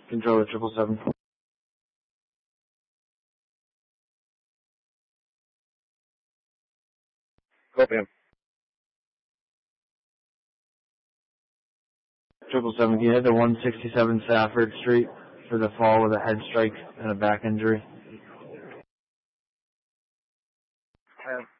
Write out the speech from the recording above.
Controller 777. Copy him. 777, can you head to 167 Safford Street for the fall with a head strike and a back injury?